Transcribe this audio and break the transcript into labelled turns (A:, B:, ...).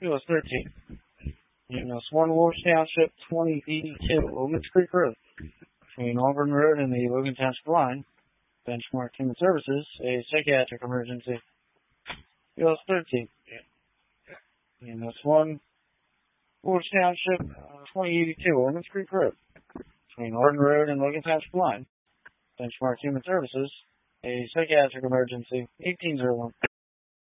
A: US 13. Units 1 Lawrence Township, 2082, Logan's Creek Road, between Auburn Road and the Logan Township line. Benchmark Human Services, a psychiatric emergency. US 13. Units 1 Lawrence Township, 2082, Logan's Creek Road, between Auburn Road and Logan Township line. Benchmark Human Services, a psychiatric emergency. 1801.